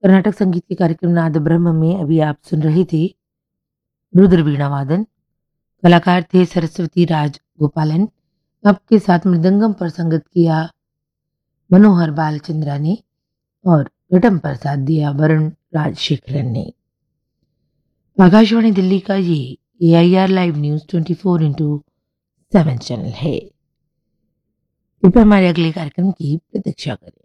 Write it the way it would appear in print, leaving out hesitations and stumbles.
कर्नाटक संगीत के कार्यक्रम नाद ब्रह्म में अभी आप सुन रहे थे रुद्र वीणा वादन। कलाकार थे सरस्वती राज गोपालन। आपके साथ मृदंगम पर संगत किया मनोहर बालचंद्रा ने और घटम पर साथ दिया वरुण राजशेखरन ने। आकाशवाणी दिल्ली का ये AIR लाइव न्यूज 24/7 चैनल है। कृपया हमारे अगले कार्यक्रम की प्रतीक्षा करें।